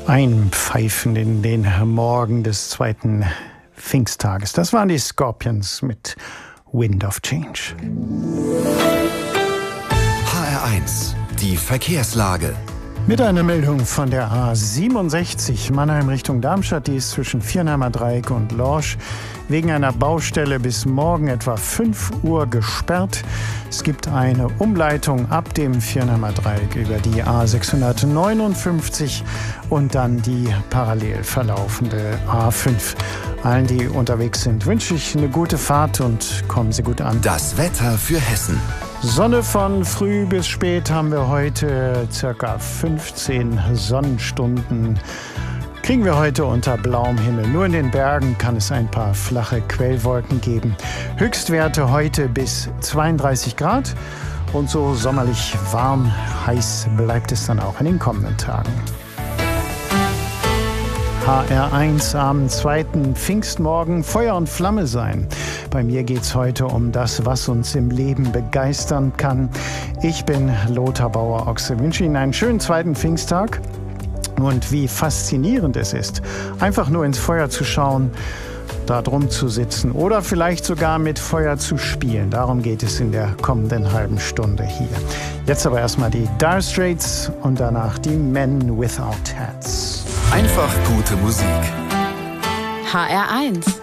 Einpfeifen in den Morgen des zweiten Pfingsttages. Das waren die Scorpions mit Wind of Change. HR1, die Verkehrslage. Mit einer Meldung von der A67 Mannheim Richtung Darmstadt, die ist zwischen Viernheimer Dreieck und Lorsch wegen einer Baustelle bis morgen etwa 5 Uhr gesperrt. Es gibt eine Umleitung ab dem Viernheimer Dreieck über die A659 und dann die parallel verlaufende A5. Allen, die unterwegs sind, wünsche ich eine gute Fahrt und kommen Sie gut an. Das Wetter für Hessen. Sonne von früh bis spät haben wir heute, circa 15 Sonnenstunden. Kriegen wir heute unter blauem Himmel. Nur in den Bergen kann es ein paar flache Quellwolken geben. Höchstwerte heute bis 32 Grad und so sommerlich warm, heiß bleibt es dann auch in den kommenden Tagen. HR1 am zweiten Pfingstmorgen, Feuer und Flamme sein. Bei mir geht's heute um das, was uns im Leben begeistern kann. Ich bin Lothar Bauer-Ochse, wünsche Ihnen einen schönen zweiten Pfingsttag. Und wie faszinierend es ist, einfach nur ins Feuer zu schauen, da drum zu sitzen oder vielleicht sogar mit Feuer zu spielen. Darum geht es in der kommenden halben Stunde hier. Jetzt aber erstmal die Dire Straits und danach die Men Without Hats. Einfach gute Musik. HR1